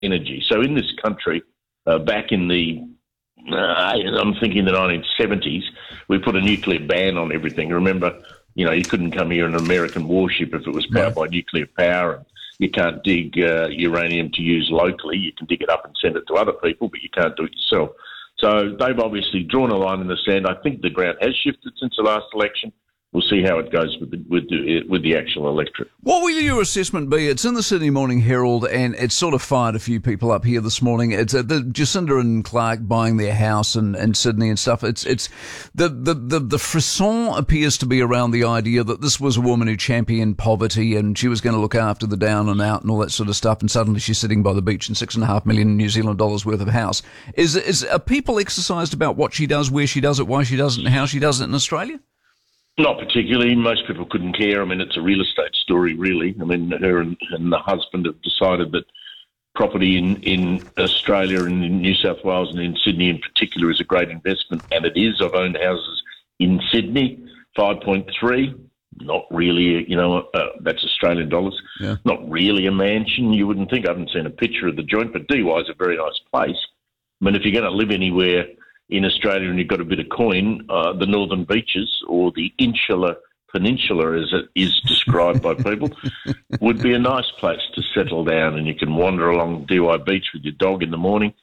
energy. So in this country, back in the, I'm thinking the 1970s, we put a nuclear ban on everything. Remember, you couldn't come here in an American warship if it was powered by nuclear power. And you can't dig uranium to use locally. You can dig it up and send it to other people, but you can't do it yourself. So they've obviously drawn a line in the sand. I think the ground has shifted since the last election. We'll see how it goes with the actual electorate. What will your assessment be? It's in the Sydney Morning Herald, and it's sort of fired a few people up here this morning. It's the Jacinda and Clark buying their house in Sydney and stuff. It's the frisson appears to be around the idea that this was a woman who championed poverty and she was going to look after the down and out and all that sort of stuff. And suddenly she's sitting by the beach in $6.5 million New Zealand dollars worth of house. Are people exercised about what she does, where she does it, why she does it, and how she does it in Australia? Not particularly. Most people couldn't care. I mean, it's a real estate story, really. I mean, her and the husband have decided that property in Australia and in New South Wales and in Sydney in particular is a great investment, and it is. I've owned houses in Sydney, 5.3. Not really, that's Australian dollars. Yeah. Not really a mansion, you wouldn't think. I haven't seen a picture of the joint, but Dee Why is a very nice place. I mean, if you're going to live anywhere in Australia and you've got a bit of coin, the Northern Beaches or the Insular Peninsula, as it is described by people, would be a nice place to settle down, and you can wander along Dee Why Beach with your dog in the morning.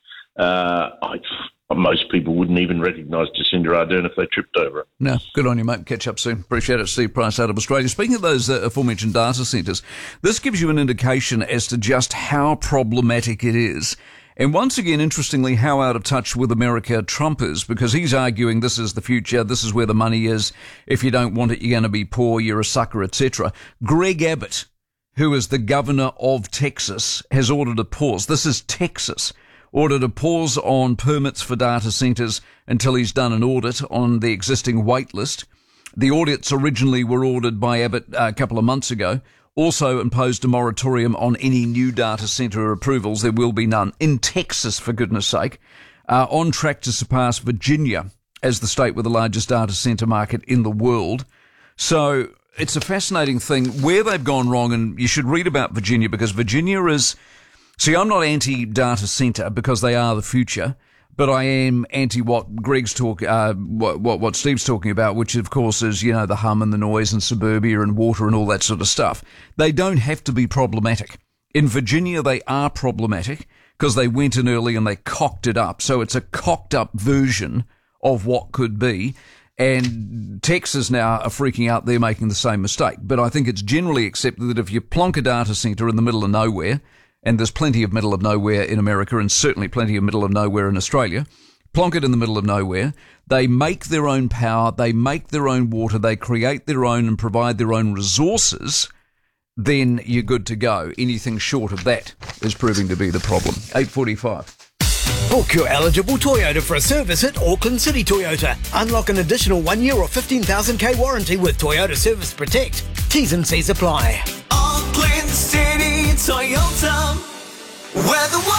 Most people wouldn't even recognise Jacinda Ardern if they tripped over it. No, good on you, mate. Catch up soon. Appreciate it. Steve Price out of Australia. Speaking of those aforementioned data centres, this gives you an indication as to just how problematic it is. And once again, interestingly, how out of touch with America Trump is, because he's arguing this is the future, this is where the money is. If you don't want it, you're going to be poor, you're a sucker, etc. Greg Abbott, who is the governor of Texas, has ordered a pause. This is Texas. Ordered a pause on permits for data centres until he's done an audit on the existing wait list. The audits originally were ordered by Abbott a couple of months ago. Also imposed a moratorium on any new data centre approvals. There will be none. In Texas, for goodness sake, on track to surpass Virginia as the state with the largest data centre market in the world. So it's a fascinating thing where they've gone wrong, and you should read about Virginia, because Virginia is... See, I'm not anti-data centre because they are the future, but I am anti what Greg's what Steve's talking about, which of course is, the hum and the noise and suburbia and water and all that sort of stuff. They don't have to be problematic. In Virginia, they are problematic because they went in early and they cocked it up. So it's a cocked up version of what could be. And Texas now are freaking out they're making the same mistake. But I think it's generally accepted that if you plonk a data centre in the middle of nowhere, and there's plenty of middle of nowhere in America and certainly plenty of middle of nowhere in Australia, plonk it in the middle of nowhere, they make their own power, they make their own water, they create their own and provide their own resources, then you're good to go. Anything short of that is proving to be the problem. 8:45. Book your eligible Toyota for a service at Auckland City Toyota. Unlock an additional 1 year or 15,000k warranty with Toyota Service Protect. T's and C's apply. Auckland City Toyota, we're the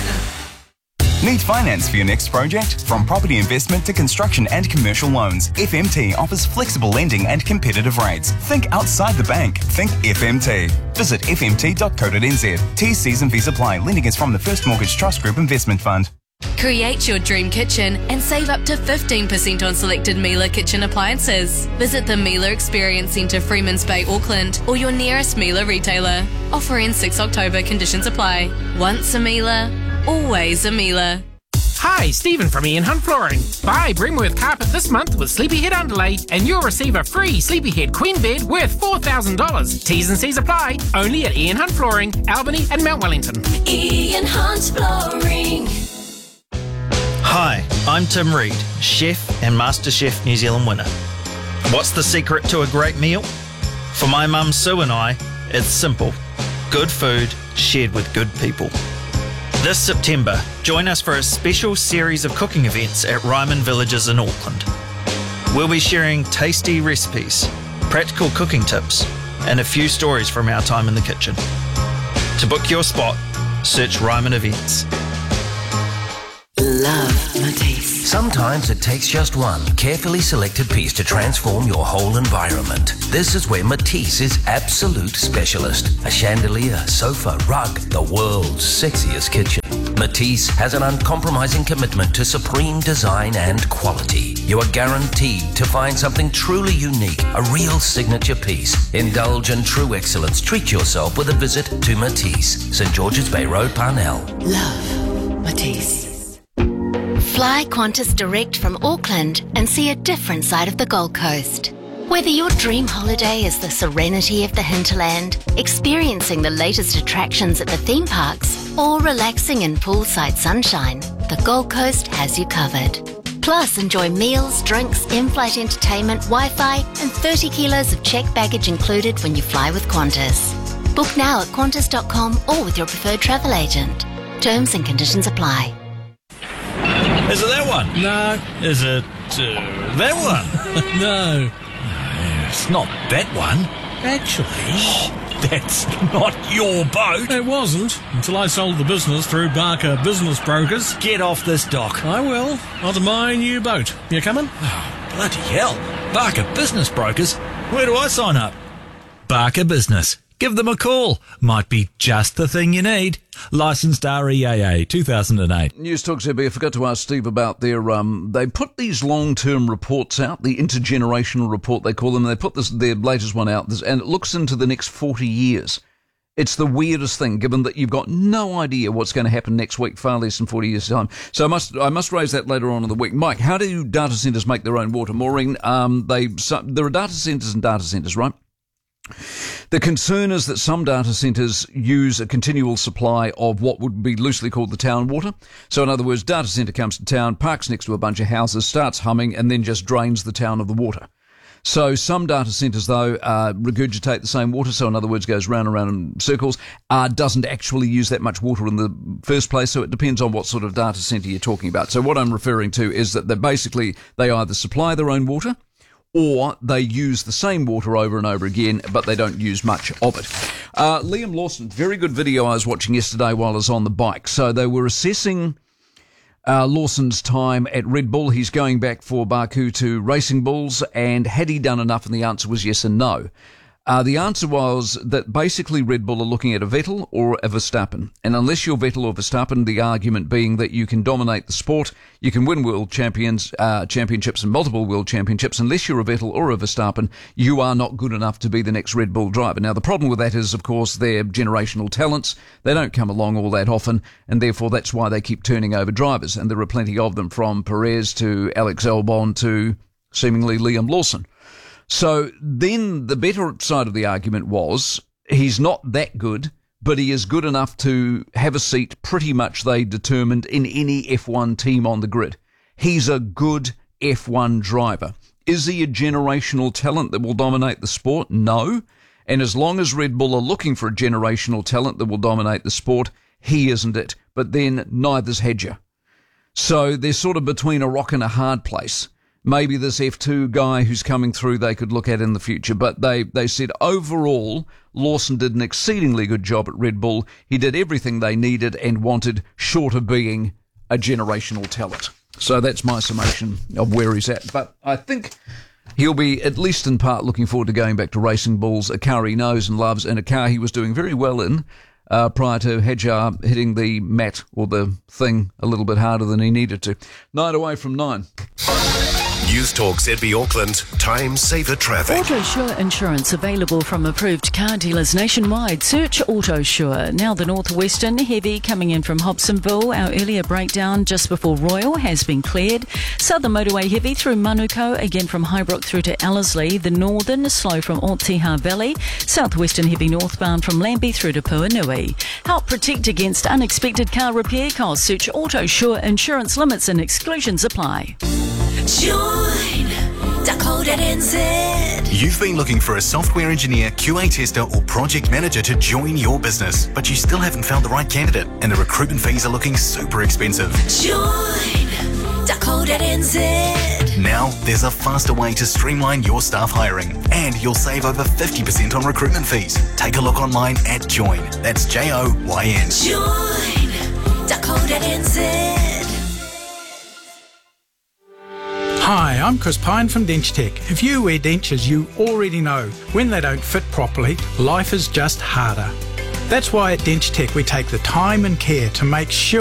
one. Need finance for your next project? From property investment to construction and commercial loans, FMT offers flexible lending and competitive rates. Think outside the bank. Think FMT. Visit fmt.co.nz. T's, C's and V's apply. Lending is from the First Mortgage Trust Group Investment Fund. Create your dream kitchen and save up to 15% on selected Miele kitchen appliances. Visit the Miele Experience Centre, Freemans Bay, Auckland, or your nearest Miele retailer. Offer ends 6 October. Conditions apply. Once a Miele, always a Miele. Hi, Stephen from Ian Hunt Flooring. Buy Brimworth Carpet this month with Sleepyhead Underlay and you'll receive a free Sleepyhead Queen Bed worth $4,000. T's and C's apply. Only at Ian Hunt Flooring, Albany and Mount Wellington. Ian Hunt Flooring. Hi, I'm Tim Reid, chef and MasterChef New Zealand winner. What's the secret to a great meal? For my mum Sue and I, it's simple. Good food shared with good people. This September, join us for a special series of cooking events at Ryman Villages in Auckland. We'll be sharing tasty recipes, practical cooking tips, and a few stories from our time in the kitchen. To book your spot, search Ryman Events. Love Matisse. Sometimes it takes just one carefully selected piece to transform your whole environment. This is where Matisse is absolute specialist. A chandelier, sofa, rug, the world's sexiest kitchen. Matisse has an uncompromising commitment to supreme design and quality. You are guaranteed to find something truly unique, a real signature piece. Indulge in true excellence. Treat yourself with a visit to Matisse, St George's Bay Road, Parnell. Love Matisse. Fly Qantas direct from Auckland and see a different side of the Gold Coast. Whether your dream holiday is the serenity of the hinterland, experiencing the latest attractions at the theme parks, or relaxing in poolside sunshine, the Gold Coast has you covered. Plus, enjoy meals, drinks, in-flight entertainment, Wi-Fi, and 30 kilos of checked baggage included when you fly with Qantas. Book now at qantas.com or with your preferred travel agent. Terms and conditions apply. Is it that one? No. Is it that one? No. It's not that one. Actually... That's not your boat. It wasn't, until I sold the business through Barker Business Brokers. Get off this dock. I will. Onto my new boat. You coming? Oh, bloody hell. Barker Business Brokers? Where do I sign up? Barker Business. Give them a call. Might be just the thing you need. Licensed REAA 2008. News Talk ZB, I forgot to ask Steve about their, they put these long-term reports out, the intergenerational report they call them, and they put their latest one out, and it looks into the next 40 years. It's the weirdest thing, given that you've got no idea what's going to happen next week, far less than 40 years' time. So I must raise that later on in the week. Mike, how do data centres make their own water? Maureen, there are data centres and data centres, right? The concern is that some data centres use a continual supply of what would be loosely called the town water. So in other words, data centre comes to town, parks next to a bunch of houses, starts humming, and then just drains the town of the water. So some data centres, though, regurgitate the same water, so in other words, goes round and round in circles, doesn't actually use that much water in the first place, so it depends on what sort of data centre you're talking about. So what I'm referring to is that they either supply their own water, or they use the same water over and over again, but they don't use much of it. Liam Lawson, very good video I was watching yesterday while I was on the bike. So they were assessing Lawson's time at Red Bull. He's going back for Baku to Racing Bulls, and had he done enough? And the answer was yes and no. The answer was that basically Red Bull are looking at a Vettel or a Verstappen. And unless you're Vettel or Verstappen, the argument being that you can dominate the sport, you can win world championships and multiple world championships. Unless you're a Vettel or a Verstappen, you are not good enough to be the next Red Bull driver. Now, the problem with that is, of course, they're generational talents. They don't come along all that often, and therefore that's why they keep turning over drivers. And there are plenty of them, from Perez to Alex Albon to seemingly Liam Lawson. So then the better side of the argument was he's not that good, but he is good enough to have a seat pretty much, they determined, in any F1 team on the grid. He's a good F1 driver. Is he a generational talent that will dominate the sport? No. And as long as Red Bull are looking for a generational talent that will dominate the sport, he isn't it. But then neither's Hedger. So they're sort of between a rock and a hard place. Maybe this F2 guy who's coming through they could look at in the future. But they said overall, Lawson did an exceedingly good job at Red Bull. He did everything they needed and wanted, short of being a generational talent. So that's my summation of where he's at. But I think he'll be, at least in part, looking forward to going back to Racing Bulls, a car he knows and loves, and a car he was doing very well in prior to Hedger hitting the mat or the thing a little bit harder than he needed to. 9 away from 9. News Talk ZB Auckland, time saver traffic. AutoSure insurance available from approved car dealers nationwide. Search AutoSure. Now the Northwestern heavy coming in from Hobsonville. Our earlier breakdown just before Royal has been cleared. Southern motorway heavy through Manuko, again from Highbrook through to Ellerslie. The Northern slow from Otiha Valley. Southwestern heavy northbound from Lambie through to Puanui. Help protect against unexpected car repair costs. Search AutoSure insurance, limits and exclusions apply. Join Dakota NZ. You've been looking for a software engineer, QA tester or project manager to join your business, but you still haven't found the right candidate and the recruitment fees are looking super expensive. Join Dakota NZ. Now there's a faster way to streamline your staff hiring, and you'll save over 50% on recruitment fees. Take a look online at Join. That's JOYN. Join Dakota NZ. I'm Chris Pine from Dentech. If you wear dentures, you already know when they don't fit properly, life is just harder. That's why at Dentech we take the time and care to make sure